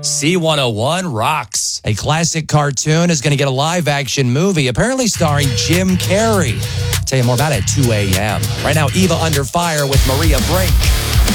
C101 rocks. A classic cartoon is going to get a live-action movie, apparently starring Jim Carrey. Tell you more about it at 2 a.m. Right now, Eva Under Fire with Maria Brink.